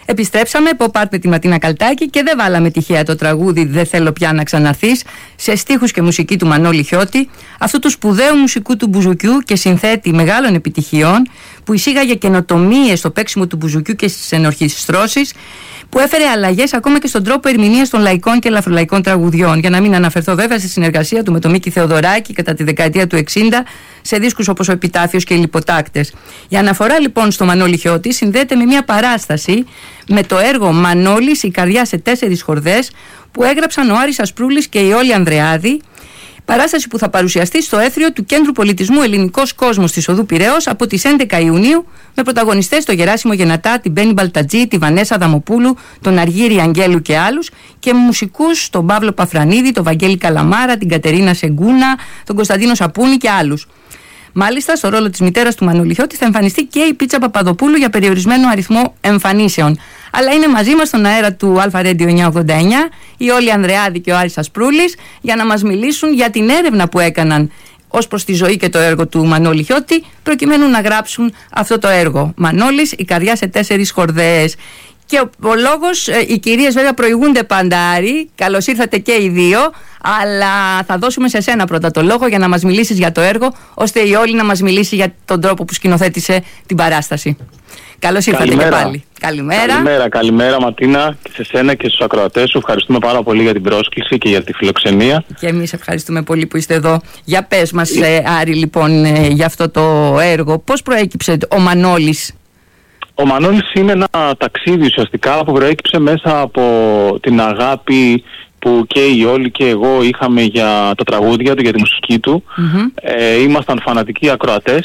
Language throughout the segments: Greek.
Επιστρέψαμε, pop art με τη Ματίνα Καλτάκη και δεν βάλαμε τυχαία το τραγούδι «Δεν θέλω πια να ξαναρθείς» σε στίχους και μουσική του Μανώλη Χιώτη, αυτού του σπουδαίου μουσικού του μπουζουκιού και συνθέτη μεγάλων επιτυχιών, που εισήγαγε καινοτομίες στο παίξιμο του μπουζουκιού και στις ενορχιστρώσεις, που έφερε αλλαγές ακόμα και στον τρόπο ερμηνείας των λαϊκών και ελαφρολαϊκών τραγουδιών. Για να μην αναφερθώ βέβαια στη συνεργασία του με τον Μίκη Θεοδωράκη κατά τη δεκαετία του 60 σε δίσκους όπως ο Επιτάφιος και οι Λιποτάκτες. Η αναφορά λοιπόν στο Μανώλη Χιώτη συνδέεται με μια παράσταση με το έργο «Μανώλης, η καρδιά σε 4 χορδές» που έγραψαν ο Άρης Ασπρούλης και η Όλη Ανδρεάδη. Παράσταση που θα παρουσιαστεί στο έθριο του Κέντρου Πολιτισμού Ελληνικός Κόσμος της Οδού Πειραιώς από τις 11 Ιουνίου, με πρωταγωνιστές τον Γεράσιμο Γενατά, την Μπέννη Μπαλτατζή, τη Βανέσα Δαμοπούλου, τον Αργύρη Αγγέλου και άλλους, και μουσικούς τον Παύλο Παφρανίδη, τον Βαγγέλη Καλαμάρα, την Κατερίνα Σεγκούνα, τον Κωνσταντίνο Σαπούνη και άλλους. Μάλιστα, στο ρόλο της μητέρας του Μανώλη Χιώτη θα εμφανιστεί και η Πίτσα Παπαδοπούλου για περιορισμένο αριθμό εμφανίσεων. Αλλά είναι μαζί μας στον αέρα του Αλφα Radio 989 η Όλη Ανδρεάδη και ο Άρης Ασπρούλης για να μας μιλήσουν για την έρευνα που έκαναν ως προς τη ζωή και το έργο του Μανώλη Χιώτη, προκειμένου να γράψουν αυτό το έργο. Μανώλης, η καρδιά σε 4 χορδές. Και ο λόγος, οι κυρίες βέβαια προηγούνται πάντα, Άρη. Καλώς ήρθατε και οι δύο. Αλλά θα δώσουμε σε σένα πρώτα το λόγο για να μας μιλήσεις για το έργο, ώστε η Όλη να μας μιλήσει για τον τρόπο που σκηνοθέτησε την παράσταση. Καλώς ήρθατε και πάλι. Καλημέρα Ματίνα, και σε σένα και στους ακροατές σου. Ευχαριστούμε πάρα πολύ για την πρόσκληση και για τη φιλοξενία. Και εμείς ευχαριστούμε πολύ που είστε εδώ. Για πες μας, Άρη, λοιπόν, για αυτό το έργο. Πώς προέκυψε ο Μανώλης? Ο Μανώλης είναι ένα ταξίδι ουσιαστικά που προέκυψε μέσα από την αγάπη που και η Όλη και εγώ είχαμε για τα τραγούδια του, για τη μουσική του. Ήμασταν φανατικοί ακροατές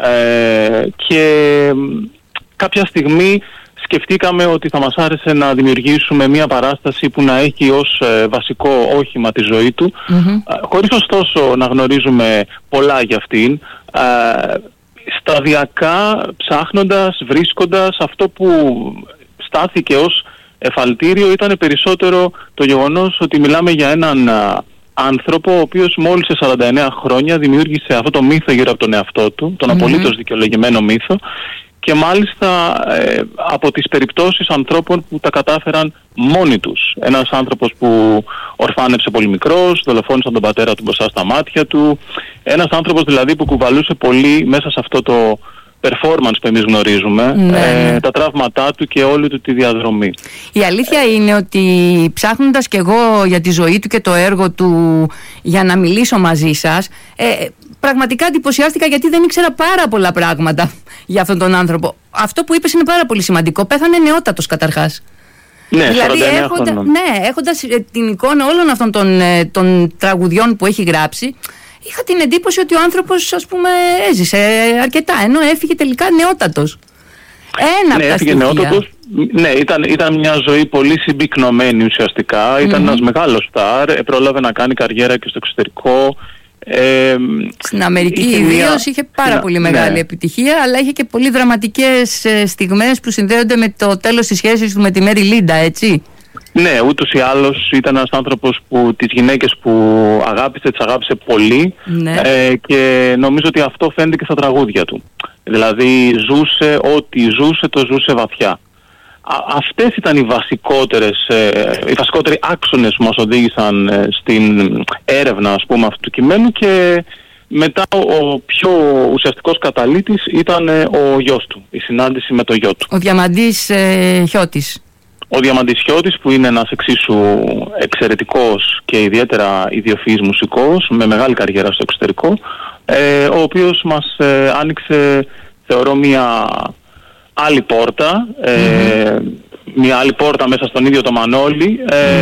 και κάποια στιγμή σκεφτήκαμε ότι θα μας άρεσε να δημιουργήσουμε μια παράσταση που να έχει ως βασικό όχημα τη ζωή του, χωρίς ωστόσο να γνωρίζουμε πολλά για αυτήν. Σταδιακά ψάχνοντας, βρίσκοντας, αυτό που στάθηκε ως εφαλτήριο ήταν περισσότερο το γεγονός ότι μιλάμε για έναν άνθρωπο ο οποίος μόλις σε 49 χρόνια δημιούργησε αυτό το μύθο γύρω από τον εαυτό του, τον απολύτως δικαιολογημένο μύθο, και μάλιστα από τις περιπτώσεις ανθρώπων που τα κατάφεραν μόνοι τους. Ένας άνθρωπος που ορφάνεψε πολύ μικρός, δολοφόνησαν τον πατέρα του μπροστά στα μάτια του. Ένας άνθρωπος δηλαδή που κουβαλούσε πολύ μέσα σε αυτό το performance που εμείς γνωρίζουμε, τα τραύματά του και όλη του τη διαδρομή. Η αλήθεια είναι ότι ψάχνοντας κι εγώ για τη ζωή του και το έργο του για να μιλήσω μαζί σας, πραγματικά εντυπωσιάστηκα, γιατί δεν ήξερα πάρα πολλά πράγματα για αυτόν τον άνθρωπο. Αυτό που είπες είναι πάρα πολύ σημαντικό. Πέθανε νεότατος καταρχάς. Ναι, δηλαδή έχοντας την εικόνα όλων αυτών των τραγουδιών που έχει γράψει, είχα την εντύπωση ότι ο άνθρωπος, ας πούμε, έζησε αρκετά, ενώ έφυγε τελικά νεότατος. Έφυγε νεότατος. Ναι, ήταν μια ζωή πολύ συμπυκνωμένη ουσιαστικά. Ήταν ένας μεγάλος στάρ, πρόλαβε να κάνει καριέρα και στο εξωτερικό. Στην Αμερική ιδίως είχε πάρα πολύ μεγάλη επιτυχία, αλλά είχε και πολύ δραματικές στιγμές που συνδέονται με το τέλος της σχέσης του με τη Μέρι Λίντα, έτσι. Ναι, ούτως ή άλλως ήταν ένας άνθρωπος που τις γυναίκες που αγάπησε, τις αγάπησε πολύ, και νομίζω ότι αυτό φαίνεται και στα τραγούδια του. Δηλαδή ζούσε ό,τι ζούσε, το ζούσε βαθιά. Αυτές ήταν οι βασικότεροι άξονες που μας οδήγησαν στην έρευνα, ας πούμε, αυτού του κειμένου, και μετά ο πιο ουσιαστικός καταλύτης ήταν ο γιος του, η συνάντηση με το γιο του. Ο Διαμαντής Χιώτης. Ο Διαμαντής Χιώτης, που είναι ένας εξίσου εξαιρετικός και ιδιαίτερα ιδιοφυής μουσικός με μεγάλη καριέρα στο εξωτερικό, ο οποίος μας άνοιξε, θεωρώ, μια άλλη πόρτα, μια άλλη πόρτα μέσα στον ίδιο το Μανώλη,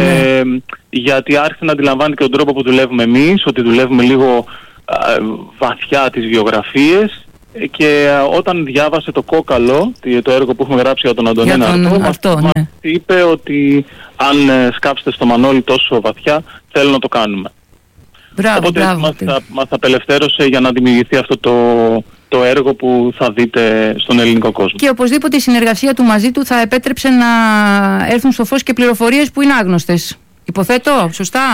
γιατί άρχισε να αντιλαμβάνει και τον τρόπο που δουλεύουμε εμείς, ότι δουλεύουμε λίγο βαθιά τις βιογραφίες, και όταν διάβασε το Κόκαλο, το έργο που έχουμε γράψει για τον Αντωνία Ναρτό, μας είπε ότι αν σκάψετε στο Μανώλη τόσο βαθιά, θέλω να το κάνουμε. Οπότε μας απελευθέρωσε για να δημιουργηθεί αυτό το έργο που θα δείτε στον ελληνικό κόσμο. Και οπωσδήποτε η συνεργασία του μαζί του θα επέτρεψε να έρθουν στο φως και πληροφορίες που είναι άγνωστες. Υποθέτω, σωστά?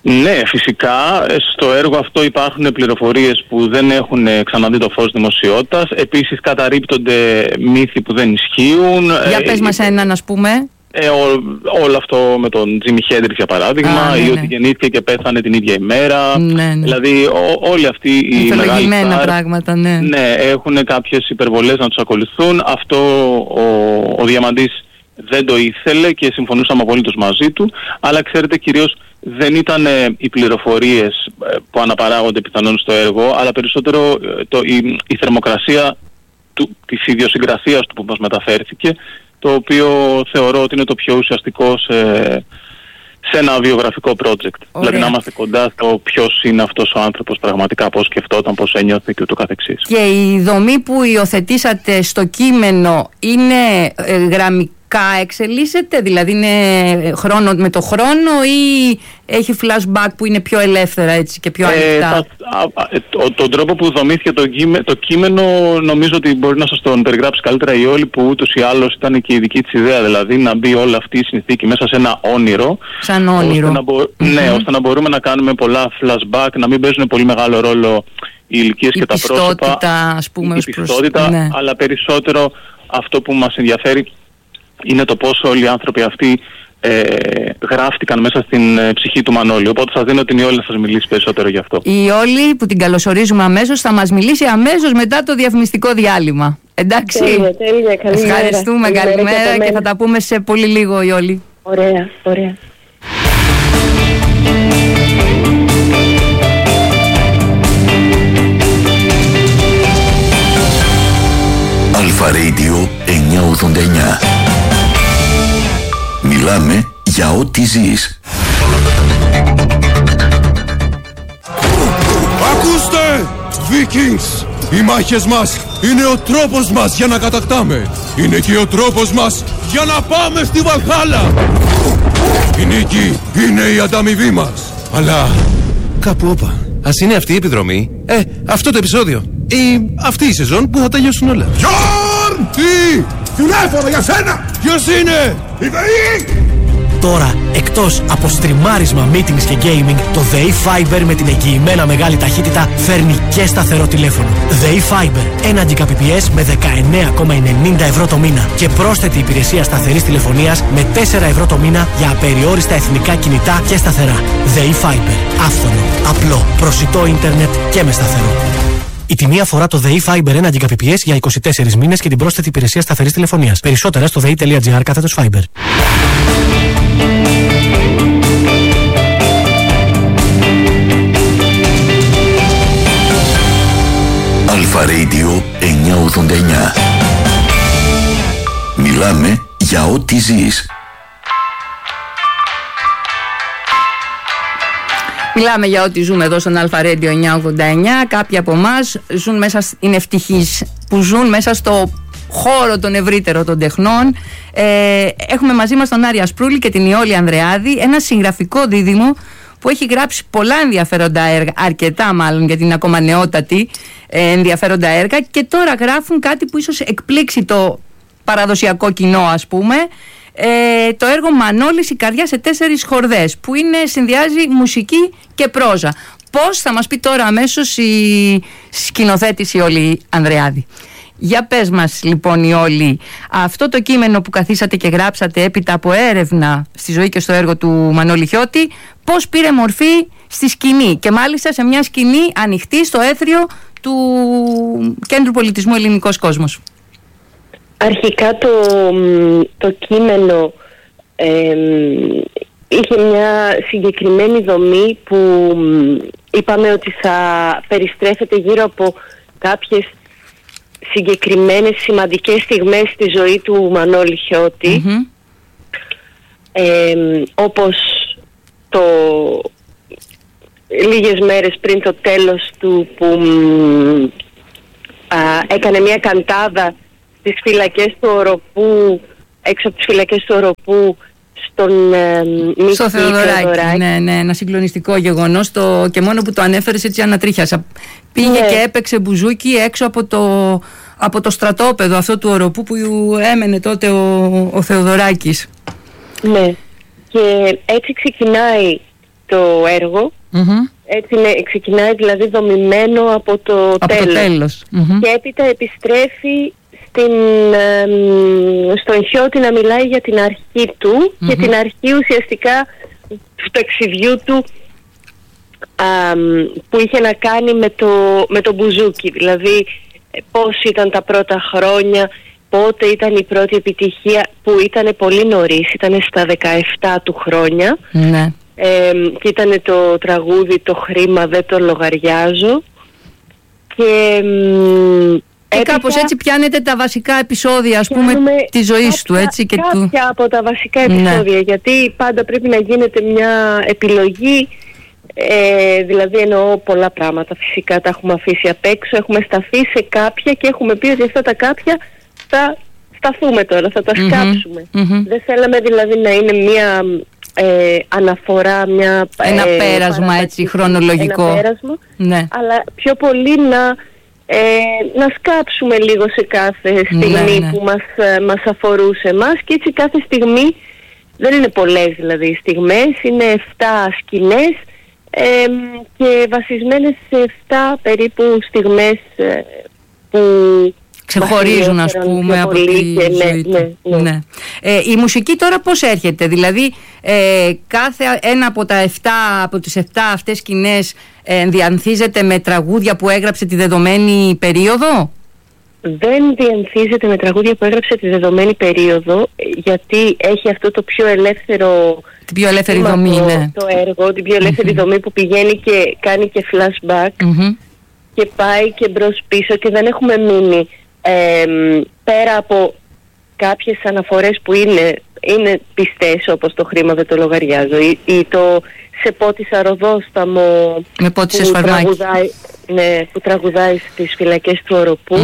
Ναι, φυσικά. Στο έργο αυτό υπάρχουν πληροφορίες που δεν έχουν ξαναδεί το φως δημοσιότητας. Επίσης καταρρίπτονται μύθοι που δεν ισχύουν. Για πες μας έναν, ας πούμε. Όλο αυτό με τον Τζίμι Χέντριξ για παράδειγμα, ή ότι γεννήθηκε και πέθανε την ίδια ημέρα. Δηλαδή όλοι αυτοί οι μεγάλοι πράγματα, ναι, έχουν κάποιες υπερβολές να τους ακολουθούν. Αυτό ο Διαμαντής δεν το ήθελε και συμφωνούσαμε απολύτως μαζί του, αλλά ξέρετε, κυρίως δεν ήταν οι πληροφορίες που αναπαράγονται πιθανόν στο έργο, αλλά περισσότερο η θερμοκρασία της ιδιοσυγκρασίας του που μας μεταφέρθηκε, το οποίο θεωρώ ότι είναι το πιο ουσιαστικό σε ένα βιογραφικό project. Ωραία. Δηλαδή να είμαστε κοντά στο ποιος είναι αυτός ο άνθρωπος πραγματικά, πώς σκεφτόταν, πώς ένιωθε και ούτω καθεξής. Και η δομή που υιοθετήσατε στο κείμενο είναι γραμμικά εξελίσσεται, δηλαδή είναι χρόνο με το χρόνο ή έχει flashback που είναι πιο ελεύθερα έτσι και πιο ανοιχτά? Τον τρόπο που δομήθηκε το κείμενο νομίζω ότι μπορεί να σας τον περιγράψει καλύτερα η Όλη, που ούτως ή άλλως ήταν και η δική της ιδέα, δηλαδή να μπει όλη αυτή η συνθήκη μέσα σε ένα όνειρο. Σαν όνειρο. Ναι, ώστε να μπορούμε να κάνουμε πολλά flashback, να μην παίζουν πολύ μεγάλο ρόλο οι ηλικίες και τα πρόσωπα, ας πούμε, η πιστότητα, ναι. Αλλά περισσότερο αυτό που μας ενδιαφέρει είναι το πόσο όλοι οι άνθρωποι αυτοί γράφτηκαν μέσα στην ψυχή του Μανώλη. Οπότε σας δίνω την Ιόλη να σας μιλήσει περισσότερο γι' αυτό. Η Ιόλη, που την καλωσορίζουμε αμέσως, θα μας μιλήσει αμέσως μετά το διαφημιστικό διάλειμμα. Εντάξει. Τέλεια, καλημέρα. Ευχαριστούμε, καλημέρα και θα τα πούμε σε πολύ λίγο, Ιόλη. Ωραία. Αλφα Radio 989. Μιλάμε για ό,τι ζεις. Ακούστε! Vikings! Οι μάχες μας είναι ο τρόπος μας για να κατακτάμε. Είναι και ο τρόπος μας για να πάμε στη Βαλχάλα. Η νίκη είναι η ανταμοιβή μας. Αλλά κάπου όπα. Ας είναι αυτή η επιδρομή, αυτό το επεισόδιο ή αυτή η σεζόν που θα τελειώσουν όλα. Γιόρν! Τι! Τηλέφωνο για σένα! Ποιος είναι? Η ΔΕΗ! Τώρα, εκτός από στριμάρισμα, meetings και gaming, το ΔΕΗ Fiber με την εγγυημένα μεγάλη ταχύτητα φέρνει και σταθερό τηλέφωνο. ΔΕΗ Fiber, 1 Gbps με 19,90 ευρώ το μήνα και πρόσθετη υπηρεσία σταθερής τηλεφωνίας με 4 ευρώ το μήνα για απεριόριστα εθνικά κινητά και σταθερά. ΔΕΗ Fiber, άφθονο, απλό, προσιτό ίντερνετ και με σταθερό. Η τιμή αφορά το ΔΕΗ Fiber 1 Gbps για 24 μήνες και την πρόσθετη υπηρεσία σταθερής τηλεφωνίας. Περισσότερα στο dei.gr/Fiber. Αλφα Radio 989. Μιλάμε για ό,τι ζεις. Μιλάμε για ό,τι ζούμε εδώ στον Αλφα Radio 989. Κάποιοι από εμάς είναι ευτυχείς που ζουν μέσα στο χώρο τον ευρύτερο των τεχνών. Έχουμε μαζί μας τον Άρη Ασπρούλη και την Ιόλη Ανδρεάδη, ένα συγγραφικό δίδυμο που έχει γράψει πολλά ενδιαφέροντα έργα, αρκετά μάλλον γιατί είναι ακόμα νεότατη, ενδιαφέροντα έργα, και τώρα γράφουν κάτι που ίσως εκπλήξει το παραδοσιακό κοινό, ας πούμε. Το έργο Μανώλης, η καρδιά σε 4 χορδές, που συνδυάζει μουσική και πρόζα. Πώς, θα μας πει τώρα αμέσως η σκηνοθέτης Ιόλη Ανδρεάδη. Για πες μας λοιπόν, Ιόλη, αυτό το κείμενο που καθίσατε και γράψατε έπειτα από έρευνα στη ζωή και στο έργο του Μανώλη Χιώτη, πώς πήρε μορφή στη σκηνή, και μάλιστα σε μια σκηνή ανοιχτή στο έθριο του Κέντρου Πολιτισμού Ελληνικός Κόσμος? Αρχικά το κείμενο είχε μια συγκεκριμένη δομή που είπαμε ότι θα περιστρέφεται γύρω από κάποιες συγκεκριμένες σημαντικές στιγμές στη ζωή του Μανώλη Χιώτη, όπως λίγες μέρες πριν το τέλος του που έκανε μια καντάδα στις φυλακές του Οροπού, έξω από τις φυλακές του Οροπού, στον Μίκη Θεοδωράκη. Ναι, ένα συγκλονιστικό γεγονός, και μόνο που το ανέφερες έτσι ανατρίχιασα. Πήγε και έπαιξε μπουζούκι έξω από το στρατόπεδο αυτό του Οροπού που έμενε τότε ο Θεοδωράκης. Ναι, και έτσι ξεκινάει το έργο. Έτσι ξεκινάει δηλαδή δομημένο από το τέλος. Και έπειτα επιστρέφει στο Χιώτη να μιλάει για την αρχή του και την αρχή ουσιαστικά του ταξιδιού του που είχε να κάνει με το μπουζούκι. Δηλαδή πώς ήταν τα πρώτα χρόνια, πότε ήταν η πρώτη επιτυχία, που ήταν πολύ νωρίς, ήταν στα 17 του χρόνια. Ναι. Και ήταν το τραγούδι «Το χρήμα δεν το λογαριάζω». Και κάπως έτσι πιάνετε τα βασικά επεισόδια, ας πούμε, της ζωής του, έτσι, και κάποια από τα βασικά επεισόδια, γιατί πάντα πρέπει να γίνεται μια επιλογή, δηλαδή εννοώ πολλά πράγματα, φυσικά τα έχουμε αφήσει απ' έξω, έχουμε σταθεί σε κάποια και έχουμε πει ότι αυτά τα κάποια θα σταθούμε τώρα, θα τα σκάψουμε. Δεν θέλαμε δηλαδή να είναι μια αναφορά, ένα πέρασμα έτσι χρονολογικό, ένα πέρασμα, αλλά πιο πολύ να σκάψουμε λίγο σε κάθε στιγμή που μας αφορούσε εμάς, και έτσι κάθε στιγμή, δεν είναι πολλές δηλαδή στιγμές, είναι 7 σκηνές και βασισμένες σε 7 περίπου στιγμές που ξεχωρίζουν, ας πούμε, από τη ζωή του. Ναι. Η μουσική τώρα πώς έρχεται? Δηλαδή κάθε ένα από τις 7 αυτές σκηνές διανθίζεται με τραγούδια που έγραψε τη δεδομένη περίοδο? Δεν διανθίζεται με τραγούδια που έγραψε τη δεδομένη περίοδο, γιατί έχει αυτό το πιο ελεύθερο, την πιο ελεύθερη δομή, το έργο, την πιο ελεύθερη δομή που πηγαίνει και κάνει και flashback και πάει και μπρος πίσω, και δεν έχουμε μείνει πέρα από κάποιες αναφορές που είναι πιστές, όπως «Το χρήμα δεν το λογαριάζω» ή το «Σε πότισα ροδόσταμο» που τραγουδάει στις φυλακές του Οροπού.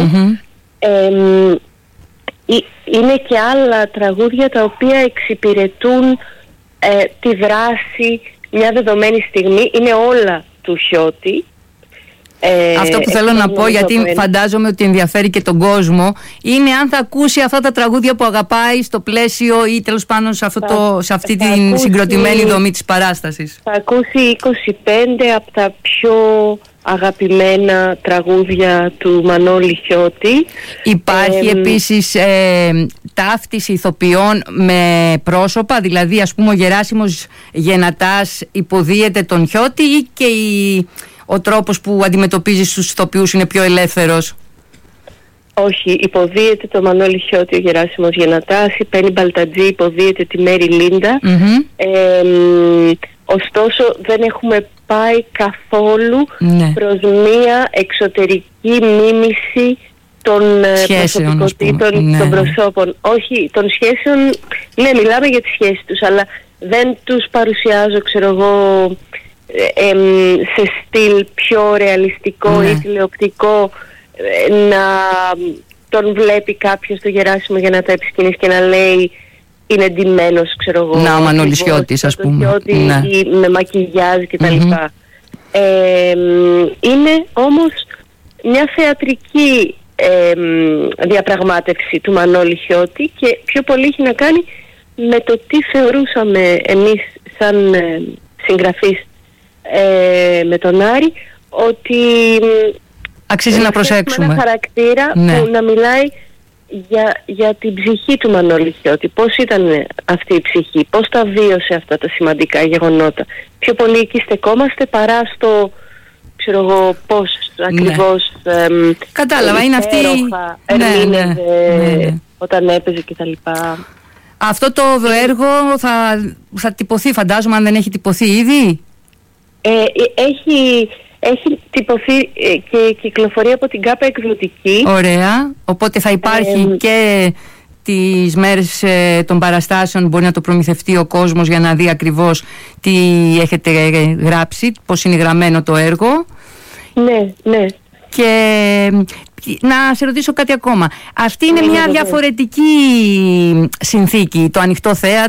Είναι και άλλα τραγούδια τα οποία εξυπηρετούν τη δράση μια δεδομένη στιγμή. Είναι όλα του Χιώτη. Αυτό που θέλω να πω, γιατί φαντάζομαι ότι ενδιαφέρει και τον κόσμο, είναι αν θα ακούσει αυτά τα τραγούδια που αγαπάει στο πλαίσιο ή τέλος πάντων σε αυτή την συγκροτημένη δομή της παράστασης. Θα ακούσει 25 από τα πιο αγαπημένα τραγούδια του Μανώλη Χιώτη. Υπάρχει επίσης ταύτιση ηθοποιών με πρόσωπα, δηλαδή ας πούμε ο Γεράσιμος Γενατάς υποδίεται τον Χιώτη, ή και ο τρόπος που αντιμετωπίζει τους ηθοποιούς είναι πιο ελεύθερος? Όχι, υποδίεται το Μανώλη Χιώτη ο Γεράσιμος Γενατάς, η Πέννη Μπαλτατζή υποδίεται τη Μέρη Λίντα. Ωστόσο δεν έχουμε πάει καθόλου προς μία εξωτερική μίμηση των προσωπικότητων των προσώπων. Όχι, των σχέσεων, ναι, μιλάμε για τις σχέσεις τους, αλλά δεν τους παρουσιάζω, ξέρω εγώ, σε στυλ πιο ρεαλιστικό ή τηλεοπτικό, να τον βλέπει κάποιος το Γεράσιμο για να τα επισκηνήσει και να λέει είναι ντυμένος, ξέρω εγώ, να ο Μανώλης Χιώτης, ας πούμε, ή με μακιγιάζ και τα λοιπά. Είναι όμως μια θεατρική διαπραγμάτευση του Μανώλη Χιώτη, και πιο πολύ έχει να κάνει με το τι θεωρούσαμε εμείς σαν συγγραφείς με τον Άρη, ότι αξίζει να προσέξουμε ένα χαρακτήρα που να μιλάει για την ψυχή του Μανώλη Χιώτη. Πώς ήταν αυτή η ψυχή, πώς τα βίωσε αυτά τα σημαντικά γεγονότα. Πιο πολύ εκεί στεκόμαστε παρά στο, ξέρω εγώ, πώς ακριβώς κατάλαβα, είναι αυτή όταν έπαιζε και τα λοιπά. Αυτό το έργο θα τυπωθεί, φαντάζομαι, αν δεν έχει τυπωθεί ήδη? Έχει τυπωθεί και κυκλοφορεί από την ΚΑΠΑ εκδοτική. Ωραία, οπότε θα υπάρχει και τις μέρες των παραστάσεων, μπορεί να το προμηθευτεί ο κόσμος για να δει ακριβώς τι έχετε γράψει, πώς είναι γραμμένο το έργο. Ναι. Και να σε ρωτήσω κάτι ακόμα. Αυτή είναι μια διαφορετική συνθήκη, το ανοιχτό θέατρο,